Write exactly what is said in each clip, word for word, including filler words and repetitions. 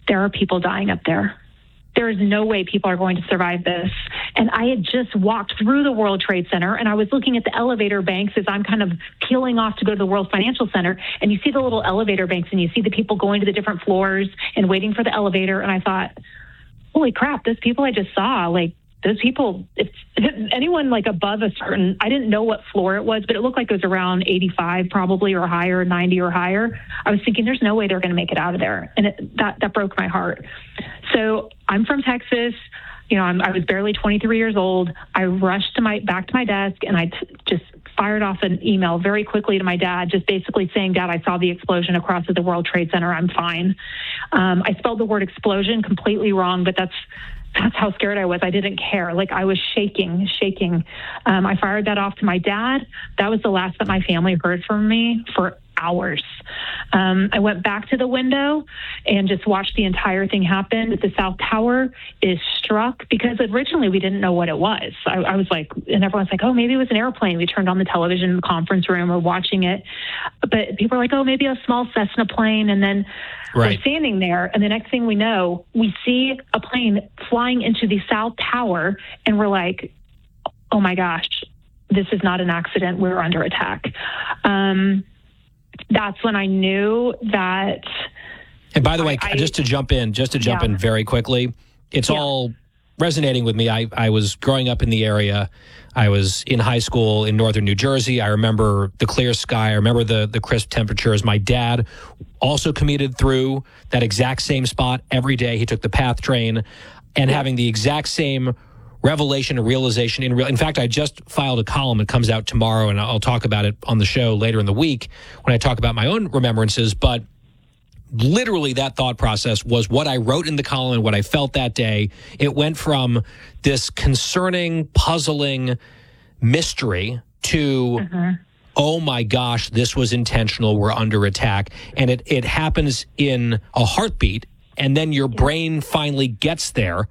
there are people dying up there. There is no way people are going to survive this. And I had just walked through the World Trade Center, and I was looking at the elevator banks as I'm kind of peeling off to go to the World Financial Center. And you see the little elevator banks, and you see the people going to the different floors and waiting for the elevator. And I thought, holy crap, those people I just saw, like, those people, if, if anyone like above a certain, I didn't know what floor it was, but it looked like it was around eighty-five probably or higher, ninety or higher. I was thinking there's no way they're going to make it out of there. And it, that, that broke my heart. So I'm from Texas. You know, I'm, I was barely twenty-three years old. I rushed to my back to my desk, and I t- just fired off an email very quickly to my dad, just basically saying, Dad, I saw the explosion across at the World Trade Center. I'm fine. Um, I spelled the word explosion completely wrong, but that's That's how scared I was. I didn't care. Like, I was shaking, shaking. Um, I fired that off to my dad. That was the last that my family heard from me for hours. Um, I went back to the window and just watched the entire thing happen. The South Tower is struck because originally we didn't know what it was. I, I was like, and everyone's like, oh, maybe it was an airplane. We turned on the television in the conference room, we're watching it. But people are like, oh, maybe a small Cessna plane. And then Right. we're standing there, and the next thing we know, we see a plane flying into the South Tower, and we're like, oh my gosh, this is not an accident. We're under attack. Um, that's when I knew that. And by the way, I, just to jump in, just to jump yeah. in very quickly, it's Yeah. all resonating with me. I, I was growing up in the area. I was in high school in northern New Jersey. I remember the clear sky. I remember the, the crisp temperatures. My dad also commuted through that exact same spot every day. He took the PATH train, and Yeah. having the exact same revelation and realization. In real, in fact, I just filed a column. It comes out tomorrow, and I'll talk about it on the show later in the week when I talk about my own remembrances. But literally that thought process was what I wrote in the column and what I felt that day. It went from this concerning, puzzling mystery to, uh-huh. oh my gosh, this was intentional. We're under attack. And it, it happens in a heartbeat. And then your brain finally gets there.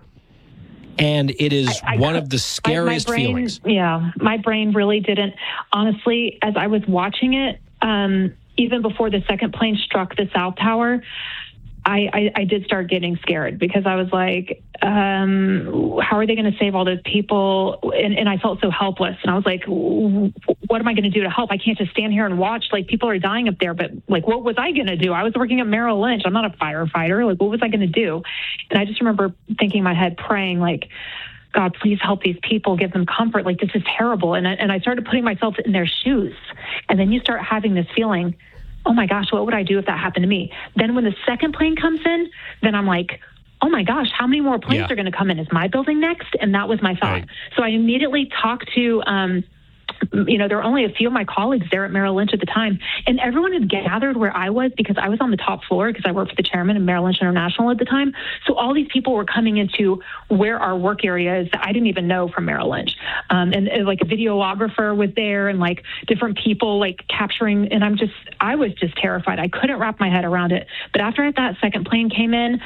And it is I, I, one of the scariest my brain, feelings. Yeah, my brain really didn't. Honestly, as I was watching it, um, even before the second plane struck the South Tower, I, I, I did start getting scared because I was like, um, how are they going to save all those people? And, and I felt so helpless. And I was like, what am I going to do to help? I can't just stand here and watch. Like, people are dying up there. But, like, what was I going to do? I was working at Merrill Lynch. I'm not a firefighter. Like, what was I going to do? And I just remember thinking in my head, praying, like, God, please help these people, give them comfort. Like, this is terrible. And I, and I started putting myself in their shoes. And then you start having this feeling, oh my gosh, what would I do if that happened to me? Then when the second plane comes in, then I'm like, oh my gosh, how many more planes Yeah. are going to come in? Is my building next? And that was my thought. Right. So I immediately talked to, um, you know, there were only a few of my colleagues there at Merrill Lynch at the time, and everyone had gathered where I was because I was on the top floor because I worked for the chairman of Merrill Lynch International at the time. So all these people were coming into where our work area is that I didn't even know from Merrill Lynch. Um, and, and like a videographer was there and like different people like capturing. And I'm just, I was just terrified. I couldn't wrap my head around it. But after that second plane came in,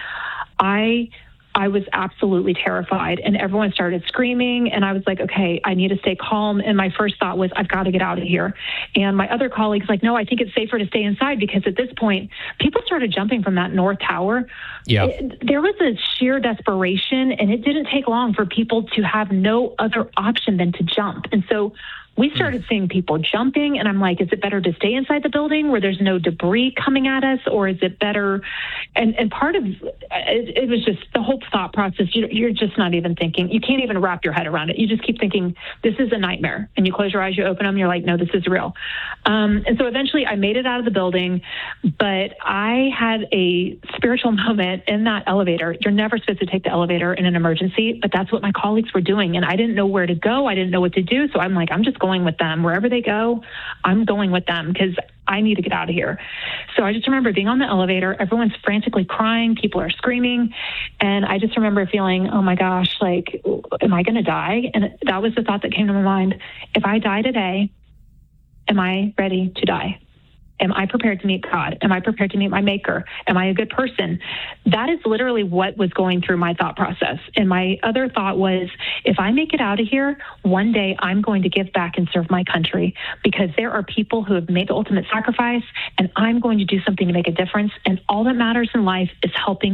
I I was absolutely terrified, and everyone started screaming, and I was like, okay, I need to stay calm. And my first thought was, I've got to get out of here. And my other colleagues like, no, I think it's safer to stay inside, because at this point, people started jumping from that North Tower. Yeah. It, there was a sheer desperation, and it didn't take long for people to have no other option than to jump. And so we started seeing people jumping, and I'm like, is it better to stay inside the building where there's no debris coming at us, or is it better? And and part of it, it was just the whole thought process. You, you're just not even thinking. You can't even wrap your head around it. You just keep thinking, this is a nightmare. And you close your eyes, you open them, you're like, no, this is real. Um, and so eventually I made it out of the building, but I had a spiritual moment in that elevator. You're never supposed to take the elevator in an emergency, but that's what my colleagues were doing. And I didn't know where to go. I didn't know what to do. So I'm like, I'm just going with them. Wherever they go, I'm going with them because I need to get out of here. So I just remember being on the elevator. Everyone's frantically crying. People are screaming. And I just remember feeling, oh my gosh, like, am I going to die? And that was the thought that came to my mind. If I die today, am I ready to die? Am I prepared to meet God? Am I prepared to meet my maker? Am I a good person? That is literally what was going through my thought process. And my other thought was, if I make it out of here, one day I'm going to give back and serve my country, because there are people who have made the ultimate sacrifice, and I'm going to do something to make a difference. And all that matters in life is helping